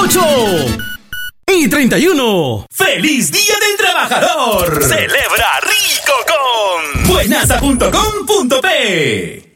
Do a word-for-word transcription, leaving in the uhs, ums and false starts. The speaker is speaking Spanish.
veintiocho y treinta y uno. ¡Feliz Día del Trabajador! Celebra rico con buenasa punto com punto pe.